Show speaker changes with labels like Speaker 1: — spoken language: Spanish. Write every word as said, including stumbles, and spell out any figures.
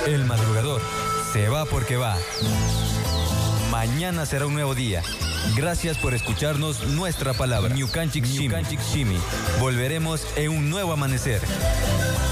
Speaker 1: El madrugador se va porque va. Mañana será un nuevo día. Gracias por escucharnos nuestra palabra. Ñukanchik Shimi. Volveremos en un nuevo amanecer.